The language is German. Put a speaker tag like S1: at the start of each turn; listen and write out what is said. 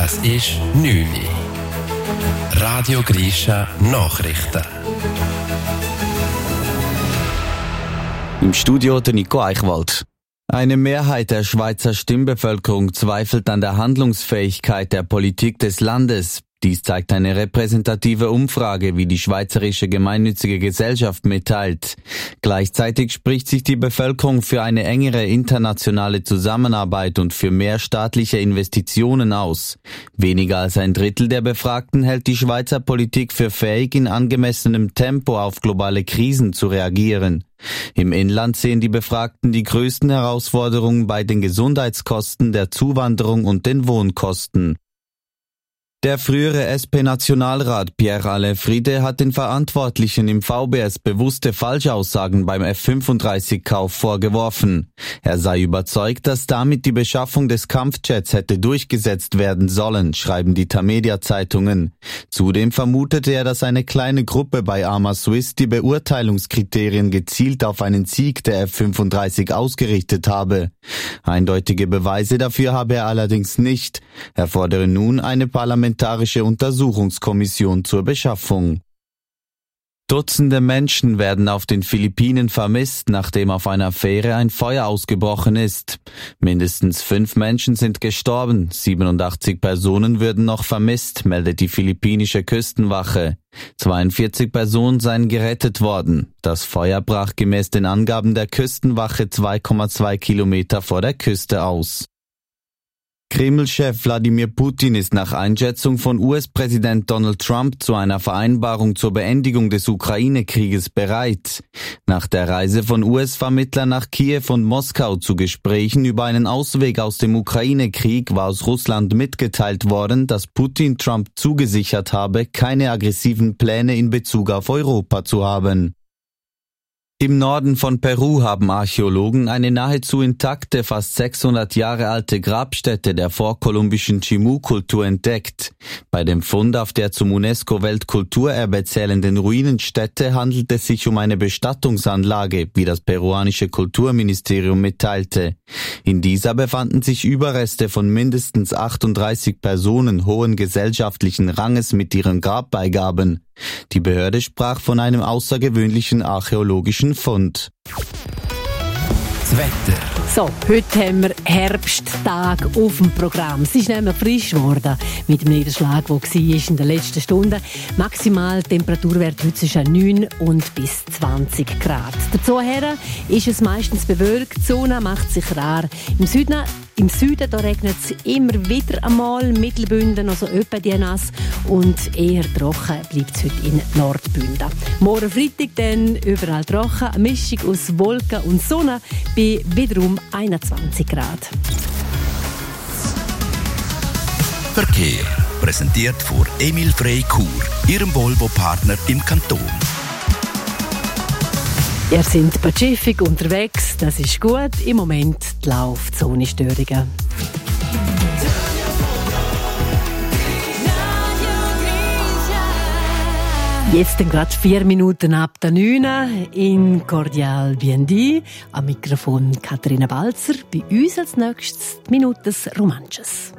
S1: Es ist 9 Uhr. Radio Grisha Nachrichten.
S2: Im Studio der Nico Eichwald. Eine Mehrheit der Schweizer Stimmbevölkerung zweifelt an der Handlungsfähigkeit der Politik des Landes. Dies zeigt eine repräsentative Umfrage, wie die Schweizerische Gemeinnützige Gesellschaft mitteilt. Gleichzeitig spricht sich die Bevölkerung für eine engere internationale Zusammenarbeit und für mehr staatliche Investitionen aus. Weniger als ein Drittel der Befragten hält die Schweizer Politik für fähig, in angemessenem Tempo auf globale Krisen zu reagieren. Im Inland sehen die Befragten die größten Herausforderungen bei den Gesundheitskosten, der Zuwanderung und den Wohnkosten. Der frühere SP-Nationalrat Pierre-Alain Friede hat den Verantwortlichen im VBS bewusste Falschaussagen beim F-35-Kauf vorgeworfen. Er sei überzeugt, dass damit die Beschaffung des Kampfjets hätte durchgesetzt werden sollen, schreiben die Tamedia-Zeitungen. Zudem vermutete er, dass eine kleine Gruppe bei Arma Swiss die Beurteilungskriterien gezielt auf einen Sieg der F-35 ausgerichtet habe. Eindeutige Beweise dafür habe er allerdings nicht. Er fordere nun eine parlamentarische Untersuchungskommission zur Beschaffung. Dutzende Menschen werden auf den Philippinen vermisst, nachdem auf einer Fähre ein Feuer ausgebrochen ist. Mindestens 5 Menschen sind gestorben, 87 Personen würden noch vermisst, meldet die philippinische Küstenwache. 42 Personen seien gerettet worden. Das Feuer brach gemäß den Angaben der Küstenwache 2,2 Kilometer vor der Küste aus. Kreml-Chef Wladimir Putin ist nach Einschätzung von US-Präsident Donald Trump zu einer Vereinbarung zur Beendigung des Ukraine-Krieges bereit. Nach der Reise von US-Vermittlern nach Kiew und Moskau zu Gesprächen über einen Ausweg aus dem Ukraine-Krieg war aus Russland mitgeteilt worden, dass Putin Trump zugesichert habe, keine aggressiven Pläne in Bezug auf Europa zu haben. Im Norden von Peru haben Archäologen eine nahezu intakte, fast 600 Jahre alte Grabstätte der vorkolumbischen Chimú-Kultur entdeckt. Bei dem Fund auf der zum UNESCO-Weltkulturerbe zählenden Ruinenstätte handelt es sich um eine Bestattungsanlage, wie das peruanische Kulturministerium mitteilte. In dieser befanden sich Überreste von mindestens 38 Personen hohen gesellschaftlichen Ranges mit ihren Grabbeigaben. Die Behörde sprach von einem außergewöhnlichen archäologischen Fund.
S1: Das Wetter.
S3: So, heute haben wir Herbsttag auf dem Programm. Es ist nämlich frisch geworden mit dem Niederschlag, der war in den letzten Stunden. Maximal Temperaturwert heute zwischen 9 und bis 20 Grad. Dazuher ist es meistens bewölkt, die Sonne macht sich rar. Im Süden da regnet es immer wieder einmal, Mittelbünden, also etwa die nass. Und eher trocken bleibt es heute in Nordbünden. Morgen Freitag dann überall trocken, eine Mischung aus Wolken und Sonne bei wiederum 21 Grad.
S4: Verkehr präsentiert von Emil Frey Chur, Ihrem Volvo-Partner im Kanton.
S3: Ihr seid Pazifik unterwegs, das ist gut. Im Moment die Laufzone-Störungen. Jetzt dann gerade 4 Minuten ab der 9 in Cordial BND. Am Mikrofon Katharina Balzer. Bei uns als nächstes die Minutes Romanches.